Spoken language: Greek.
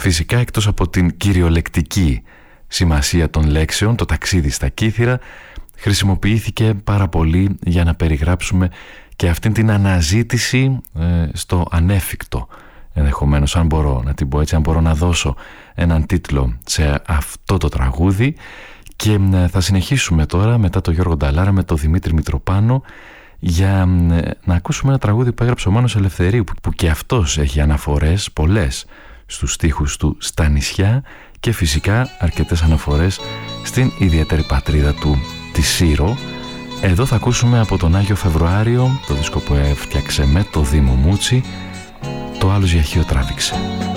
Φυσικά, εκτός από την κυριολεκτική σημασία των λέξεων, το ταξίδι στα Κύθυρα χρησιμοποιήθηκε πάρα πολύ για να περιγράψουμε και αυτήν την αναζήτηση στο ανέφικτο. Ενδεχομένως, αν μπορώ να την πω έτσι, αν μπορώ να δώσω έναν τίτλο σε αυτό το τραγούδι. Και θα συνεχίσουμε τώρα μετά τον Γιώργο Νταλάρα με τον Δημήτρη Μητροπάνο για να ακούσουμε ένα τραγούδι που έγραψε ο Μάνος Ελευθερίου, που και αυτός έχει αναφορές πολλές στους στίχους του στα νησιά και φυσικά αρκετές αναφορές στην ιδιαίτερη πατρίδα του, τη Σύρο. Εδώ θα ακούσουμε από τον Άγιο Φεβρουάριο, το δίσκο που έφτιαξε με το Δήμο Μούτσι, το «Άλλος για χείο τράβηξε».